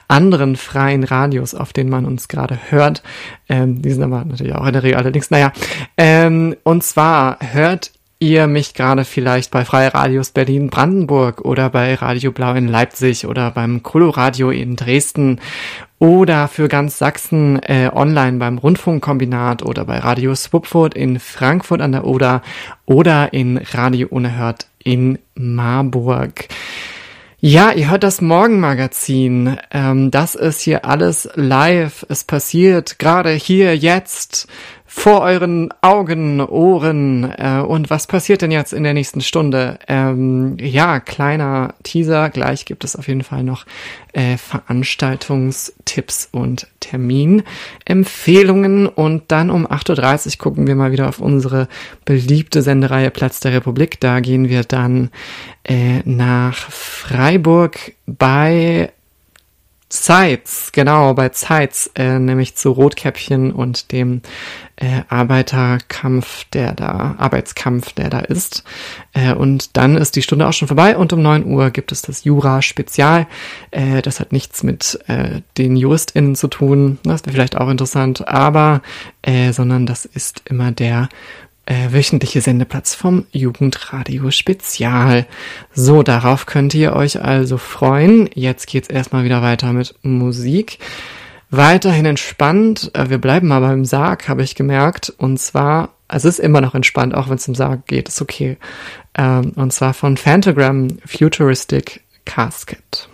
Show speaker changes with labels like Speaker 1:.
Speaker 1: anderen freien Radios, auf denen man uns gerade hört. Die sind aber natürlich auch in der Regel allerdings, und zwar hört ihr mich gerade vielleicht bei Freie Radios Berlin-Brandenburg oder bei Radio Blau in Leipzig oder beim Coloradio in Dresden oder für ganz Sachsen online beim Rundfunkkombinat oder bei Radio Swupfurt in Frankfurt an der Oder oder in Radio Unerhört in Marburg. Ja, ihr hört das Morgenmagazin. Das ist hier alles live. Es passiert gerade hier, jetzt, vor euren Augen, Ohren. Und was passiert denn jetzt in der nächsten Stunde? Kleiner Teaser. Gleich gibt es auf jeden Fall noch Veranstaltungstipps und Terminempfehlungen. Und dann um 8.30 Uhr gucken wir mal wieder auf unsere beliebte Sendereihe Platz der Republik. Da gehen wir dann nach Freiburg bei Zeitz, nämlich zu Rotkäppchen und dem Arbeitskampf, der da ist. Und dann ist die Stunde auch schon vorbei und um 9 Uhr gibt es das Jura-Spezial. Das hat nichts mit den JuristInnen zu tun, das wäre vielleicht auch interessant, aber sondern das ist immer der wöchentliche Sendeplatz vom Jugendradio Spezial. So, darauf könnt ihr euch also freuen. Jetzt geht's erstmal wieder weiter mit Musik. Weiterhin entspannt. Wir bleiben mal beim Sarg, habe ich gemerkt. Und zwar, es ist immer noch entspannt, auch wenn es um Sarg geht, ist okay. Und zwar von Phantogram Futuristic Casket.